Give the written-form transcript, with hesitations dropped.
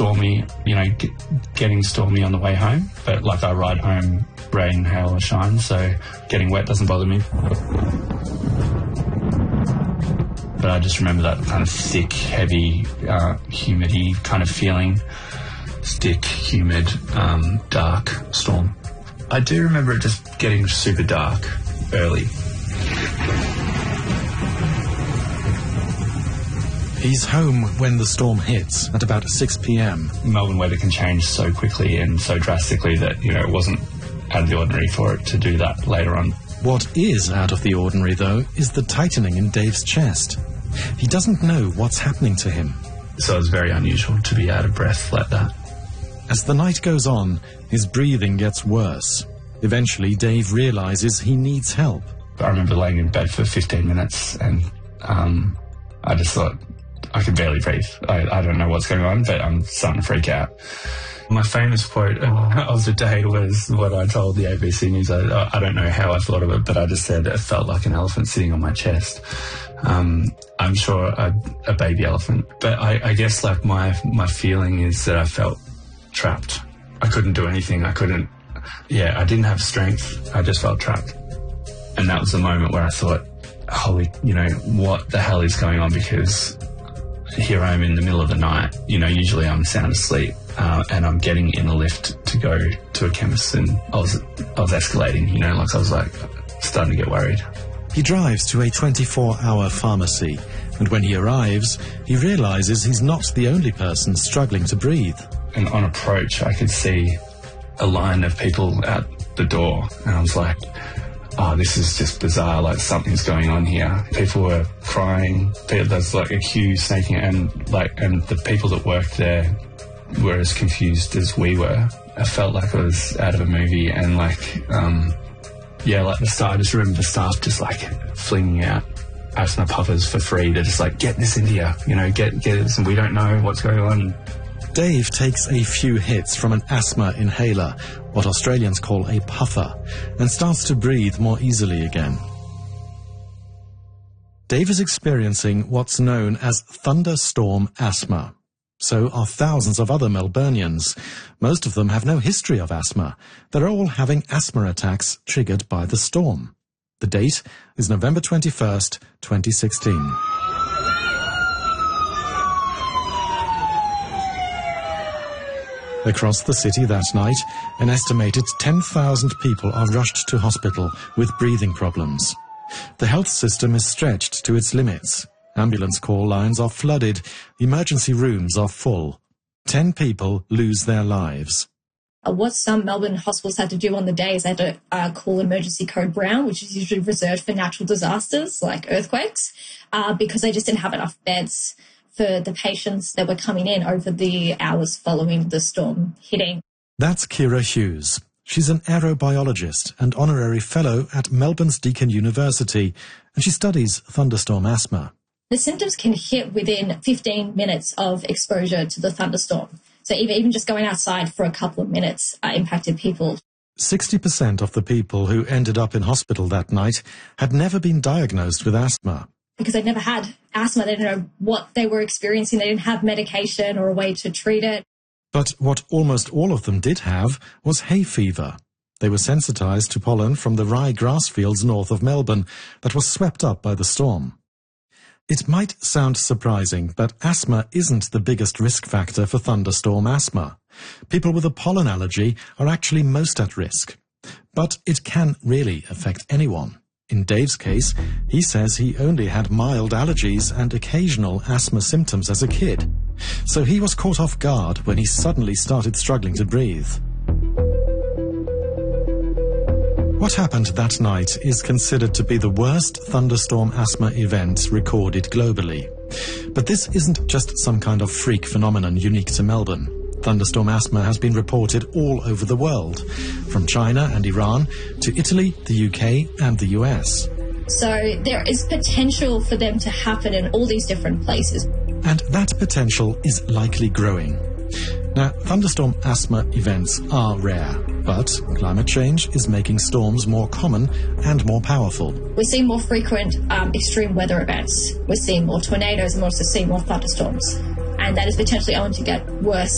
stormy, getting stormy on the way home. But like I ride home, rain, hail or shine, so getting wet doesn't bother me. But I just remember that kind of thick, heavy, humidity kind of feeling. Thick, humid, dark storm. I do remember it just getting super dark early. He's home when the storm hits at about 6 p.m. Melbourne weather can change so quickly and so drastically that, it wasn't out of the ordinary for it to do that later on. What is out of the ordinary, though, is the tightening in Dave's chest. He doesn't know what's happening to him. So it's very unusual to be out of breath like that. As the night goes on, his breathing gets worse. Eventually, Dave realizes he needs help. I remember laying in bed for 15 minutes and I just thought, I could barely breathe. I don't know what's going on, but I'm starting to freak out. My famous quote of the day was what I told the ABC News. I don't know how I thought of it, but I just said it felt like an elephant sitting on my chest. I'm sure a baby elephant. But I guess like my feeling is that I felt trapped. I couldn't do anything. I didn't have strength. I just felt trapped. And that was the moment where I thought, holy, what the hell is going on? Because here I am in the middle of the night. Usually I'm sound asleep, and I'm getting in a lift to go to a chemist, and I was escalating, I was like starting to get worried. He drives to a 24-hour pharmacy, and when he arrives, he realizes he's not the only person struggling to breathe. And on approach, I could see a line of people out the door, and I was like, oh, this is just bizarre, like something's going on here. People were crying, there's like a queue snaking, and the people that worked there were as confused as we were. I felt like I was out of a movie, and the staff, I just remember the staff just like flinging out asthma puffers for free. They're just like, get this in here, get this, and we don't know what's going on. Dave takes a few hits from an asthma inhaler, what Australians call a puffer, and starts to breathe more easily again. Dave is experiencing what's known as thunderstorm asthma. So are thousands of other Melburnians. Most of them have no history of asthma. They're all having asthma attacks triggered by the storm. The date is November 21st, 2016. Across the city that night, an estimated 10,000 people are rushed to hospital with breathing problems. The health system is stretched to its limits. Ambulance call lines are flooded. Emergency rooms are full. 10 people lose their lives. What some Melbourne hospitals had to do on the day is they had to call emergency code brown, which is usually reserved for natural disasters like earthquakes, because they just didn't have enough beds for the patients that were coming in over the hours following the storm hitting. That's Kira Hughes. She's an aerobiologist and honorary fellow at Melbourne's Deakin University, and she studies thunderstorm asthma. The symptoms can hit within 15 minutes of exposure to the thunderstorm. So even just going outside for a couple of minutes impacted people. 60% of the people who ended up in hospital that night had never been diagnosed with asthma. Because they'd never had asthma, they didn't know what they were experiencing, they didn't have medication or a way to treat it. But what almost all of them did have was hay fever. They were sensitized to pollen from the rye grass fields north of Melbourne that was swept up by the storm. It might sound surprising, but asthma isn't the biggest risk factor for thunderstorm asthma. People with a pollen allergy are actually most at risk. But it can really affect anyone. In Dave's case, he says he only had mild allergies and occasional asthma symptoms as a kid. So he was caught off guard when he suddenly started struggling to breathe. What happened that night is considered to be the worst thunderstorm asthma event recorded globally. But this isn't just some kind of freak phenomenon unique to Melbourne. Thunderstorm asthma has been reported all over the world, from China and Iran to Italy, the UK and the US. So there is potential for them to happen in all these different places. And that potential is likely growing. Now, thunderstorm asthma events are rare, but climate change is making storms more common and more powerful. We're seeing more frequent extreme weather events. We're seeing more tornadoes and we're also seeing more thunderstorms. And that is potentially going to get worse